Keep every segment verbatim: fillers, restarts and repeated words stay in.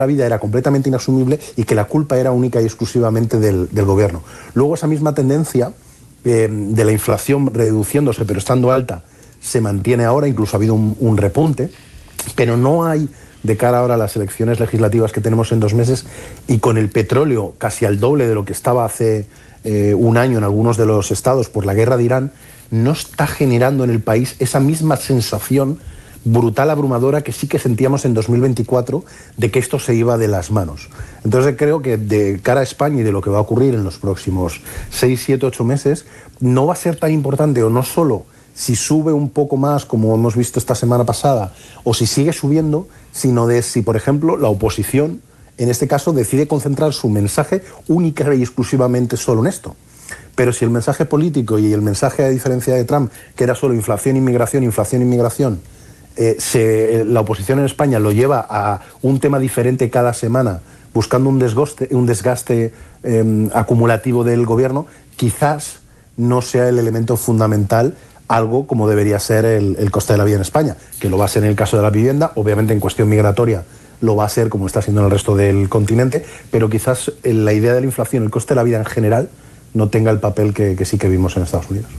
la vida era completamente inasumible y que la culpa era única y exclusivamente del, del gobierno. Luego esa misma tendencia eh, de la inflación reduciéndose pero estando alta se mantiene ahora, incluso ha habido un, un repunte, pero no hay, de cara ahora a las elecciones legislativas que tenemos en dos meses, y con el petróleo casi al doble de lo que estaba hace eh, un año en algunos de los estados por la guerra de Irán, no está generando en el país esa misma sensación brutal, abrumadora, que sí que sentíamos en dos mil veinticuatro, de que esto se iba de las manos. Entonces creo que de cara a España y de lo que va a ocurrir en los próximos seis, siete, ocho meses, no va a ser tan importante, o no solo si sube un poco más, como hemos visto esta semana pasada, o si sigue subiendo, sino de si, por ejemplo, la oposición, en este caso, decide concentrar su mensaje única y exclusivamente solo en esto. Pero si el mensaje político y el mensaje, a diferencia de Trump, que era solo inflación, inmigración, inflación, inmigración, Eh, se, la oposición en España lo lleva a un tema diferente cada semana, buscando un desgaste, un desgaste eh, acumulativo del gobierno, quizás no sea el elemento fundamental algo como debería ser el, el coste de la vida en España, que lo va a ser en el caso de la vivienda, obviamente en cuestión migratoria lo va a ser como está siendo en el resto del continente, pero quizás la idea de la inflación, el coste de la vida en general, no tenga el papel que, que sí que vimos en Estados Unidos.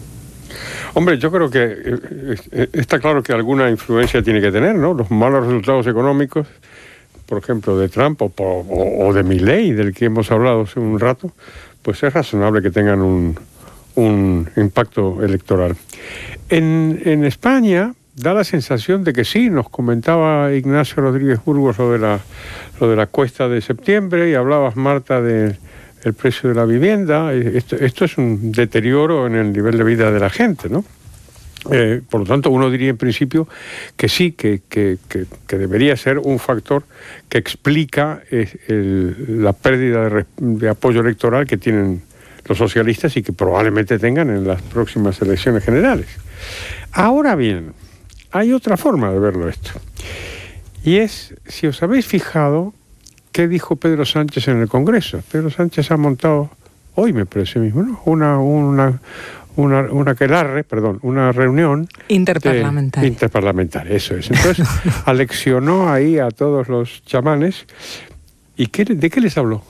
Hombre, yo creo que eh, está claro que alguna influencia tiene que tener, ¿no? Los malos resultados económicos, por ejemplo, de Trump o, o, o de Milei, del que hemos hablado hace un rato, pues es razonable que tengan un, un impacto electoral. En, en España da la sensación de que sí, nos comentaba Ignacio Rodríguez Burgos lo de la, lo de la cuesta de septiembre, y hablabas, Marta, de el precio de la vivienda. Esto, esto es un deterioro en el nivel de vida de la gente, ¿no? Eh, por lo tanto, uno diría en principio que sí, que, que, que, que debería ser un factor que explica eh, el, la pérdida de, de apoyo electoral que tienen los socialistas y que probablemente tengan en las próximas elecciones generales. Ahora bien, hay otra forma de verlo esto. Y es, si os habéis fijado, ¿qué dijo Pedro Sánchez en el Congreso? Pedro Sánchez ha montado, hoy me parece mismo, ¿no? Una, una, una, una aquelarre, perdón, una reunión interparlamentaria. De, interparlamentaria, eso es. Entonces, aleccionó ahí a todos los chamanes. ¿Y qué, de qué les habló?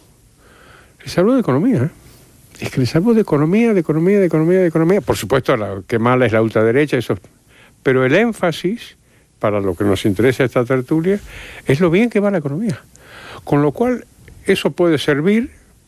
Les habló de economía, ¿eh? Es que les habló de economía, de economía, de economía, de economía. Por supuesto, la, qué mala es la ultraderecha, eso. Pero el énfasis, para lo que nos interesa esta tertulia, es lo bien que va la economía. Con lo cual, eso puede servir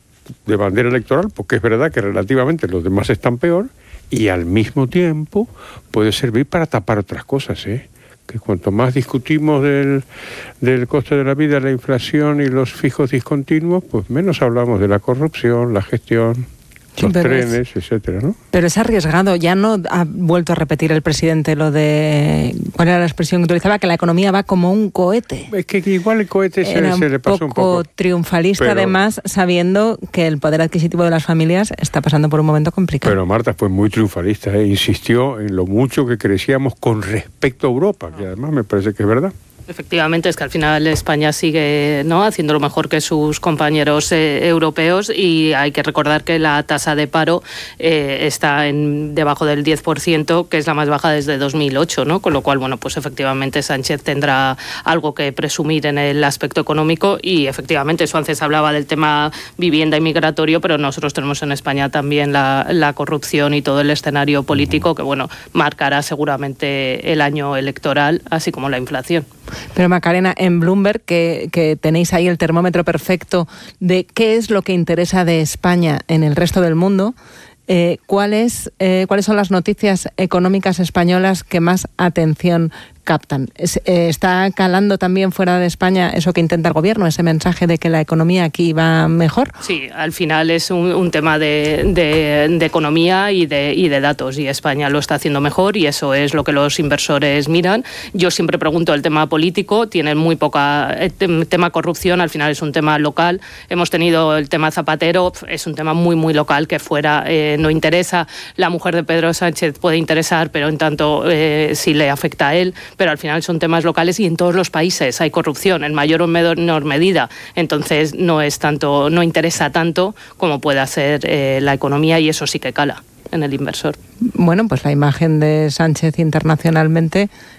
de bandera electoral, porque es verdad que relativamente los demás están peor, y al mismo tiempo puede servir para tapar otras cosas, ¿eh? Que cuanto más discutimos del, del coste de la vida, la inflación y los fijos discontinuos, pues menos hablamos de la corrupción, la gestión, sí, los trenes, es, etcétera, ¿no? Pero es arriesgado. Ya no ha vuelto a repetir el presidente lo de... ¿Cuál era la expresión que utilizaba? Que la economía va como un cohete. Es que igual el cohete se, se le pasó un poco. Un poco triunfalista, pero, además, sabiendo que el poder adquisitivo de las familias está pasando por un momento complicado. Pero Marta fue muy triunfalista, ¿eh? Insistió en lo mucho que crecíamos con respecto a Europa, que además me parece que es verdad. Efectivamente, es que al final España sigue, ¿no?, haciendo lo mejor que sus compañeros eh, europeos, y hay que recordar que la tasa de paro eh, está en debajo del diez por ciento, que es la más baja desde dos mil ocho, ¿no? Con lo cual, bueno, pues efectivamente Sánchez tendrá algo que presumir en el aspecto económico, y efectivamente Sánchez hablaba del tema vivienda y migratorio, pero nosotros tenemos en España también la, la corrupción y todo el escenario político que, bueno, marcará seguramente el año electoral, así como la inflación. Pero Macarena, en Bloomberg, que, que tenéis ahí el termómetro perfecto de qué es lo que interesa de España en el resto del mundo, eh, ¿cuáles, eh, ¿cuáles son las noticias económicas españolas que más atención captan? Es, eh, ¿Está calando también fuera de España eso que intenta el gobierno, ese mensaje de que la economía aquí va mejor? Sí, al final es un, un tema de, de, de economía y de, y de datos, y España lo está haciendo mejor, y eso es lo que los inversores miran. Yo siempre pregunto el tema político, tienen muy poca... El tema corrupción al final es un tema local. Hemos tenido el tema Zapatero, es un tema muy, muy local que fuera eh, no interesa. La mujer de Pedro Sánchez puede interesar, pero en tanto eh, sí le afecta a él. Pero al final son temas locales, y en todos los países hay corrupción, en mayor o menor medida. Entonces no es tanto, no interesa tanto como pueda ser eh, la economía, y eso sí que cala en el inversor. Bueno, pues la imagen de Sánchez internacionalmente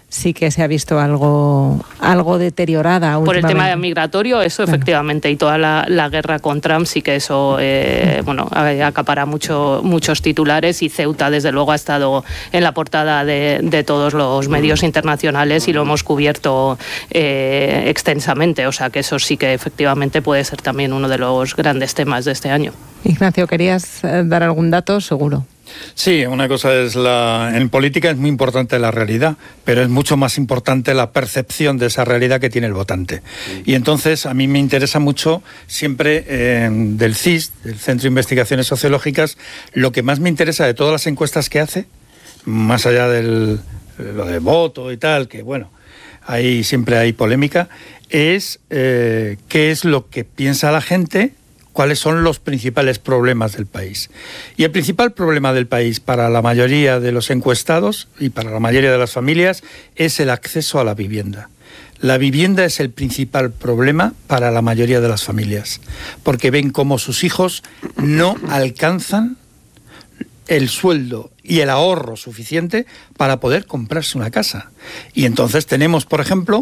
sí que se ha visto algo, algo deteriorada por el tema migratorio, eso bueno. efectivamente, y toda la, la guerra con Trump sí que eso eh, bueno, acapara mucho, muchos titulares, y Ceuta desde luego ha estado en la portada de, de todos los medios internacionales y lo hemos cubierto eh, extensamente, o sea que eso sí que efectivamente puede ser también uno de los grandes temas de este año. Ignacio, ¿querías dar algún dato? Seguro. Sí, una cosa es la... En política es muy importante la realidad, pero es mucho más importante la percepción de esa realidad que tiene el votante. Y entonces a mí me interesa mucho siempre eh, del C I S, del Centro de Investigaciones Sociológicas, lo que más me interesa de todas las encuestas que hace, más allá de lo de voto y tal, que bueno, ahí siempre hay polémica, es eh, qué es lo que piensa la gente, cuáles son los principales problemas del país. Y el principal problema del país para la mayoría de los encuestados y para la mayoría de las familias es el acceso a la vivienda. La vivienda es el principal problema para la mayoría de las familias, porque ven cómo sus hijos no alcanzan el sueldo y el ahorro suficiente para poder comprarse una casa. Y entonces tenemos, por ejemplo,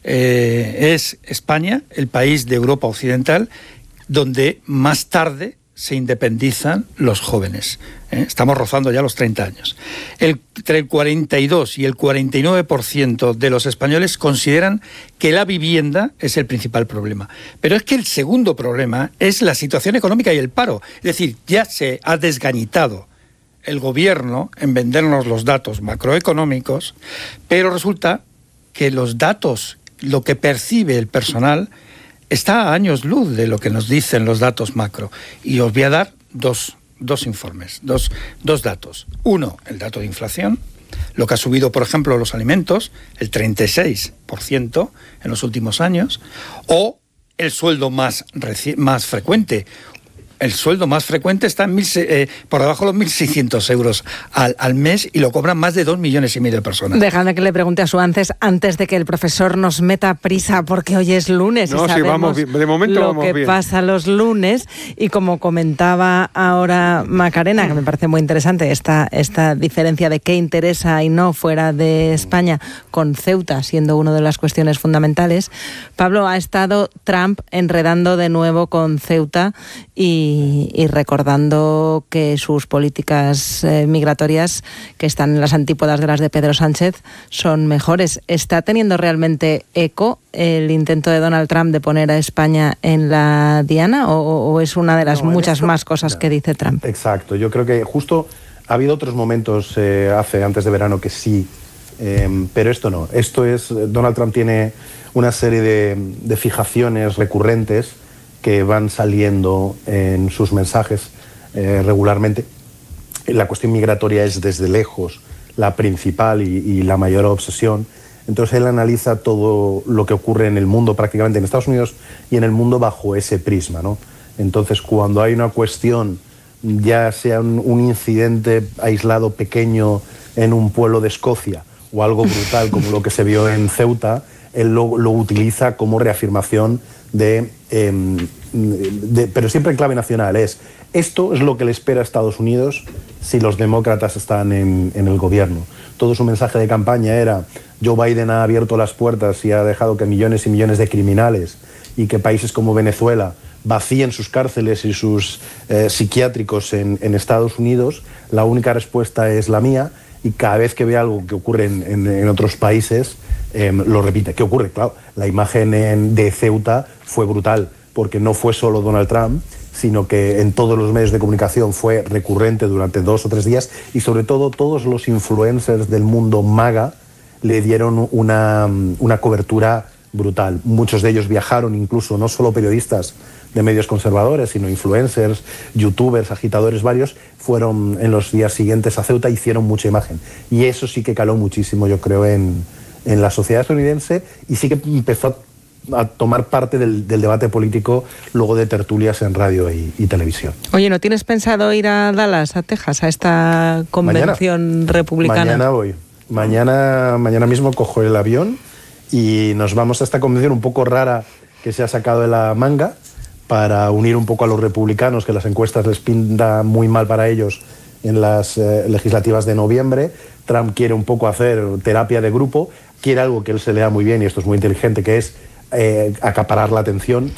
eh, es España, el país de Europa Occidental, donde más tarde se independizan los jóvenes. ¿eh? Estamos rozando ya los treinta años. El, entre el cuarenta y dos y el cuarenta y nueve por ciento de los españoles consideran que la vivienda es el principal problema. Pero es que el segundo problema es la situación económica y el paro. Es decir, ya se ha desgañitado el gobierno en vendernos los datos macroeconómicos, pero resulta que los datos, lo que percibe el personal, está a años luz de lo que nos dicen los datos macro. Y os voy a dar dos, dos informes, dos, dos datos. Uno, el dato de inflación, lo que ha subido, por ejemplo, los alimentos, el treinta y seis por ciento en los últimos años, o el sueldo más, reci- más frecuente. El sueldo más frecuente está en mil, eh, por debajo de los mil seiscientos euros al, al mes, y lo cobran más de dos millones y medio de personas. Déjame que le pregunte a su antes, antes de que el profesor nos meta prisa, porque hoy es lunes no, y sabemos sí, vamos bien. De momento lo vamos que bien. pasa los lunes. Y como comentaba ahora Macarena, que me parece muy interesante esta, esta diferencia de qué interesa y no fuera de España, con Ceuta siendo una de las cuestiones fundamentales. Pablo, ha estado Trump enredando de nuevo con Ceuta y Y, y recordando que sus políticas eh, migratorias, que están en las antípodas de las de Pedro Sánchez, son mejores. ¿Está teniendo realmente eco el intento de Donald Trump de poner a España en la diana, o, o es una de las no, muchas esto, más cosas no. que dice Trump? Exacto, yo creo que justo ha habido otros momentos eh, hace antes de verano que sí, eh, pero esto no. Esto es, Donald Trump tiene una serie de, de fijaciones recurrentes que van saliendo en sus mensajes eh, regularmente. La cuestión migratoria es desde lejos la principal y, y la mayor obsesión. Entonces él analiza todo lo que ocurre en el mundo, prácticamente en Estados Unidos y en el mundo, bajo ese prisma, ¿no? Entonces cuando hay una cuestión, ya sea un, un incidente aislado pequeño en un pueblo de Escocia o algo brutal como lo que se vio en Ceuta, él lo, lo utiliza como reafirmación de, eh, de, pero siempre en clave nacional. Es, esto es lo que le espera a Estados Unidos si los demócratas están en, en el gobierno. Todo su mensaje de campaña era: Joe Biden ha abierto las puertas y ha dejado que millones y millones de criminales y que países como Venezuela vacíen sus cárceles y sus eh, psiquiátricos en, en Estados Unidos. La única respuesta es la mía, y cada vez que ve algo que ocurre en, en, en otros países, eh, lo repite. ¿Qué ocurre? Claro, la imagen en, de Ceuta fue brutal, porque no fue solo Donald Trump, sino que en todos los medios de comunicación fue recurrente durante dos o tres días, y sobre todo todos los influencers del mundo MAGA le dieron una, una cobertura brutal. Muchos de ellos viajaron, incluso no solo periodistas de medios conservadores, sino influencers, youtubers, agitadores varios, fueron en los días siguientes a Ceuta, hicieron mucha imagen. Y eso sí que caló muchísimo, yo creo, en, en la sociedad estadounidense, y sí que empezó a tomar parte del, del debate político luego de tertulias en radio y, y televisión. Oye, ¿no tienes pensado ir a Dallas, a Texas, a esta convención mañana, republicana? Mañana voy. Mañana, mañana mismo cojo el avión y nos vamos a esta convención un poco rara que se ha sacado de la manga para unir un poco a los republicanos, que las encuestas les pintan muy mal para ellos, en las eh, legislativas de noviembre. Trump quiere un poco hacer terapia de grupo, quiere algo que él se le da muy bien, y esto es muy inteligente, que es eh, acaparar la atención.